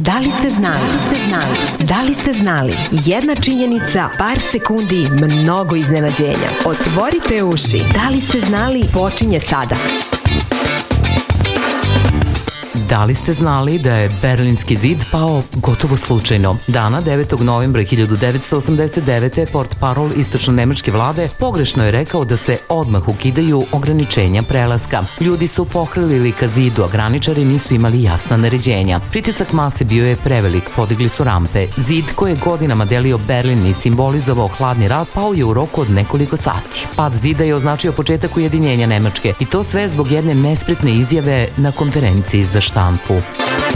Da li ste znali? Da li ste znali? Jedna činjenica, par sekundi, mnogo iznenađenja. Otvorite uši. Da li ste znali? Počinje sada. Da li ste znali da je Berlinski zid pao gotovo slučajno? Dana 9. novembra 1989. portparol istočno-nemačke vlade pogrešno je rekao da se odmah ukidaju ograničenja prelaska. Ljudi su pohrlili ka zidu, a graničari nisu imali jasna naređenja. Pritisak mase bio je prevelik, podigli su rampe. Zid koji je godinama delio Berlin i simbolizovao hladni rat pao je u roku od nekoliko sati. Pad zida je označio početak ujedinjenja Nemačke i to sve zbog jedne nespretne izjave na konferenciji za štampu.